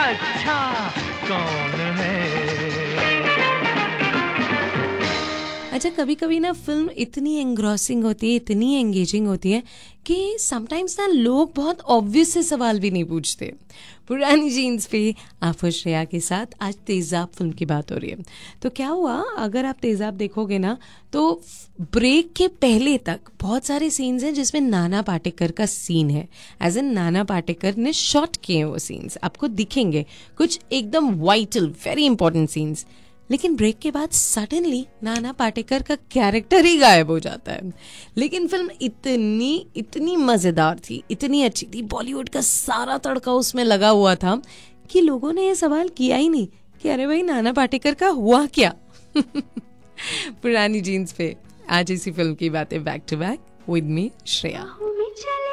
अच्छा कौन है। अच्छा, कभी कभी ना फिल्म इतनी एंग्रॉसिंग होती है, इतनी एंगेजिंग होती है कि समटाइम्स ना लोग बहुत ऑब्वियस से सवाल भी नहीं पूछते। पुरानी जीन्स पे आप और श्रेया के साथ आज तेजाब फिल्म की बात हो रही है। तो क्या हुआ, अगर आप तेजाब देखोगे ना तो ब्रेक के पहले तक बहुत सारे सीन्स हैं जिसमें नाना पाटेकर का सीन है। एज एन नाना पाटेकर ने शॉट किए हैं वो सीन्स, आपको दिखेंगे कुछ एकदम वाइटल वेरी इंपॉर्टेंट सीन्स। लेकिन ब्रेक के बाद सडनली नाना पाटेकर का कैरेक्टर ही गायब हो जाता है। लेकिन फिल्म इतनी इतनी मजेदार थी, इतनी अच्छी थी, बॉलीवुड का सारा तड़का उसमें लगा हुआ था कि लोगों ने ये सवाल किया ही नहीं कि अरे भाई नाना पाटेकर का हुआ क्या। पुरानी जीन्स पे आज इसी फिल्म की बातें back to back with me Shreya.